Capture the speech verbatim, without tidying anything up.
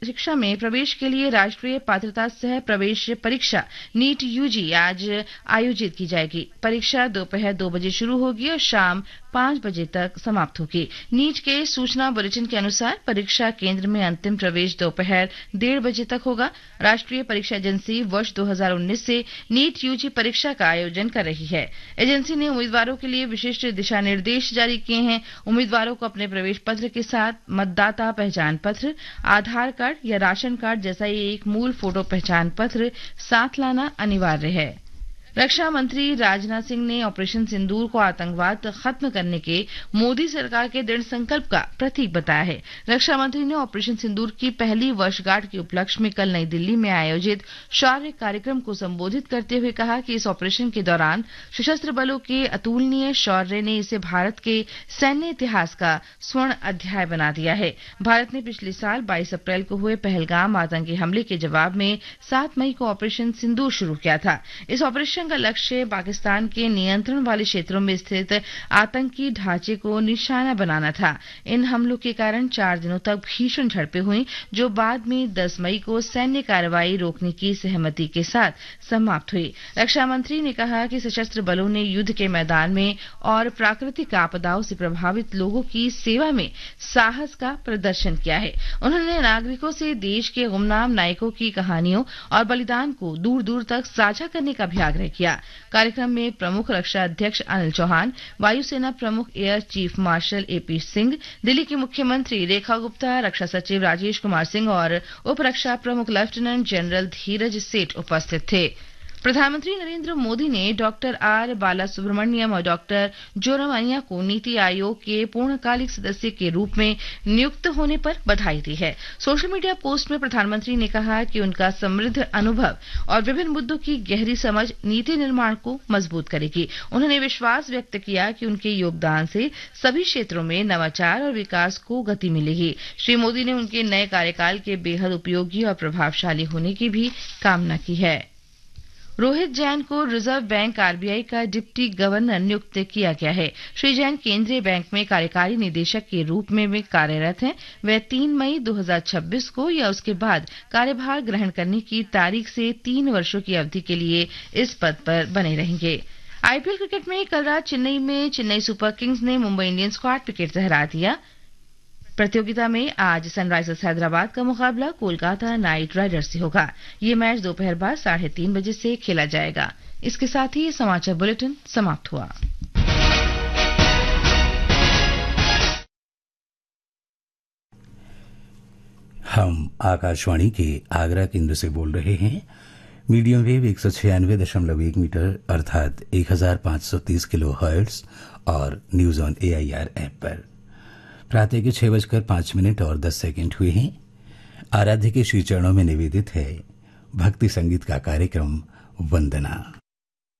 शिक्षा में प्रवेश के लिए राष्ट्रीय पात्रता सह प्रवेश परीक्षा नीट यूजी आज आयोजित की जाएगी। परीक्षा दोपहर दो बजे शुरू होगी और शाम पांच बजे तक समाप्त होगी। नीट के सूचना बुलेटिन के अनुसार परीक्षा केंद्र में अंतिम प्रवेश दोपहर डेढ़ बजे तक होगा। राष्ट्रीय परीक्षा एजेंसी वर्ष दो हज़ार उन्नीस से नीट यूजी परीक्षा का आयोजन कर रही है। एजेंसी ने उम्मीदवारों के लिए विशिष्ट दिशा निर्देश जारी किए हैं। उम्मीदवारों को अपने प्रवेश पत्र के साथ मतदाता पहचान पत्र, आधार कार्ड या राशन कार्ड जैसा एक मूल फोटो पहचान पत्र साथ लाना अनिवार्य है। रक्षा मंत्री राजनाथ सिंह ने ऑपरेशन सिंदूर को आतंकवाद खत्म करने के मोदी सरकार के दृढ़ संकल्प का प्रतीक बताया है। रक्षा मंत्री ने ऑपरेशन सिंदूर की पहली वर्षगांठ के उपलक्ष्य में कल नई दिल्ली में आयोजित शौर्य कार्यक्रम को संबोधित करते हुए कहा कि इस ऑपरेशन के दौरान सशस्त्र बलों के अतुलनीय शौर्य ने इसे भारत के सैन्य इतिहास का स्वर्ण अध्याय बना दिया है। भारत ने पिछले साल बाईस अप्रैल को हुए पहलगाम आतंकी हमले के जवाब में सात मई को ऑपरेशन सिंदूर शुरू किया था। इस ऑपरेशन का लक्ष्य पाकिस्तान के नियंत्रण वाले क्षेत्रों में स्थित आतंकी ढांचे को निशाना बनाना था। इन हमलों के कारण चार दिनों तक भीषण झड़पें हुई, जो बाद में दस मई को सैन्य कार्रवाई रोकने की सहमति के साथ समाप्त हुई। रक्षा मंत्री ने कहा कि सशस्त्र बलों ने युद्ध के मैदान में और प्राकृतिक आपदाओं से प्रभावित लोगों की सेवा में साहस का प्रदर्शन किया है। उन्होंने नागरिकों से देश के गुमनाम नायकों की कहानियों और बलिदान को दूर दूर तक साझा करने का भी आग्रह किया। कार्यक्रम में प्रमुख रक्षा अध्यक्ष अनिल चौहान, वायुसेना प्रमुख air chief marshal AP Singh, Delhi की मुख्यमंत्री रेखा गुप्ता, रक्षा सचिव राजेश कुमार सिंह और उप रक्षा प्रमुख लेफ्टिनेंट जनरल धीरज सेठ उपस्थित थे। प्रधानमंत्री नरेंद्र मोदी ने डॉक्टर आर बालासुब्रमण्यम और डॉक्टर जोरामनिया को नीति आयोग के पूर्णकालिक सदस्य के रूप में नियुक्त होने पर बधाई दी है। सोशल मीडिया पोस्ट में प्रधानमंत्री ने कहा कि उनका समृद्ध अनुभव और विभिन्न मुद्दों की गहरी समझ नीति निर्माण को मजबूत करेगी। उन्होंने विश्वास व्यक्त किया कि उनके योगदान से सभी क्षेत्रों में नवाचार और विकास को गति मिलेगी। श्री मोदी ने उनके नए कार्यकाल के बेहद उपयोगी और प्रभावशाली होने की भी कामना की है। रोहित जैन को रिजर्व बैंक आरबीआई का डिप्टी गवर्नर नियुक्त किया गया है। श्री जैन केंद्रीय बैंक में कार्यकारी निदेशक के रूप में वे कार्यरत हैं। वे तीन मई दो हज़ार छब्बीस को या उसके बाद कार्यभार ग्रहण करने की तारीख से तीन वर्षों की अवधि के लिए इस पद पर बने रहेंगे। आईपीएल क्रिकेट में कल रात चेन्नई में चेन्नई सुपर किंग्स ने मुंबई इंडियंस को आठ विकेट से हरा दिया। प्रतियोगिता में आज सनराइजर्स हैदराबाद का मुकाबला कोलकाता नाइट राइडर्स से होगा। ये मैच दोपहर बाद साढ़े तीन बजे से खेला जाएगा। इसके साथ ही समाचार बुलेटिन समाप्त हुआ। हम आकाशवाणी के आगरा केंद्र से बोल रहे हैं। मीडियम वेव एक सौ छियानवे दशमलव एक मीटर अर्थात एक हजार पांच सौ तीस किलो हर्ट्ज और न्यूज ऑन एआईआर ऐप पर प्रातः के छह बजकर पांच मिनट और दस सेकंड हुए हैं। आराध्य के श्री चरणों में निवेदित है भक्ति संगीत का कार्यक्रम वंदना।